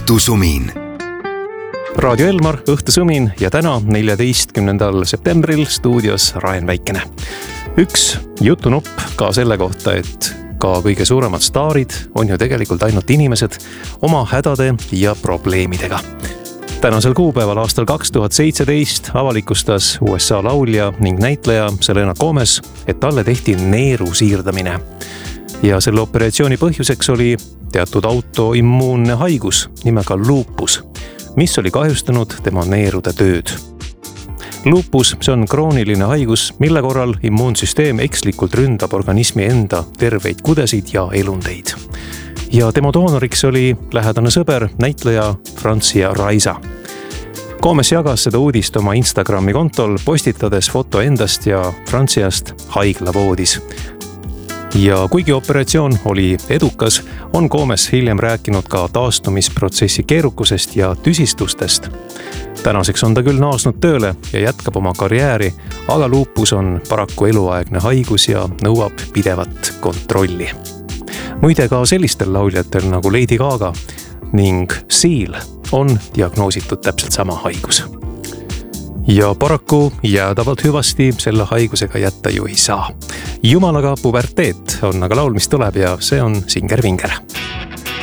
Õhtusumin. Raadio Elmar, Õhtusumin ja täna 14. septembril stuudios Raen Väikene. Üks jutunupp ka selle kohta, et ka kõige suuremad staarid on ju tegelikult ainult inimesed oma hädade ja probleemidega. Tänasel kuupäeval aastal 2017 avalikustas USA laulja ning näitleja Selena Gomez, et talle tehti neeru siirdamine. Ja selle operatsiooni põhjuseks oli teatud autoimmuunne haigus nimega lupus, mis oli kahjustanud tema neerude tööd. Lupus, see on krooniline haigus, mille korral immuunsüsteem ekslikult ründab organismi enda terveid kudesid ja elundeid. Ja tema doonoriks oli lähedane sõber, näitleja Francia Raisa. Gomez jagas seda uudist oma Instagrami kontol, postitades foto endast ja Franciast haiglavoodis. Ja kuigi operatsioon oli edukas, on Gomez hiljem rääkinud ka taastumisprotsessi keerukusest ja tüsistustest. Tänaseks on ta küll naasnud tööle ja jätkab oma karjääri, aga lupus on paraku eluaegne haigus ja nõuab pidevat kontrolli. Muide ka sellistel lauljatel nagu Lady Gaga ning Seal on diagnoositud täpselt sama haigus. Ja paraku jäädavalt hüvasti selle haigusega jätta ju ei saa. Jumalaga puberteet on aga laul, mis tuleb ja see on Singer Vinger.